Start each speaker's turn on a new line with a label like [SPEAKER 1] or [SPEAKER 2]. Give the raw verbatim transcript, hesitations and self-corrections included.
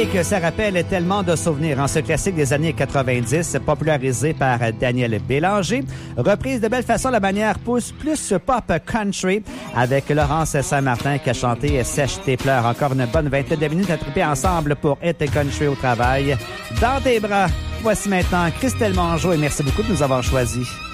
[SPEAKER 1] Et que ça rappelle tellement de souvenirs en ce classique des années quatre-vingt-dix, popularisé par Daniel Bélanger. Reprise de belle façon, la manière pousse plus pop country avec Laurence Saint-Martin qui a chanté Sèche tes pleurs. Encore une bonne vingtaine de minutes à triper ensemble pour Hit Country au travail. Dans tes bras, voici maintenant Christelle Mongeau et merci beaucoup de nous avoir choisis.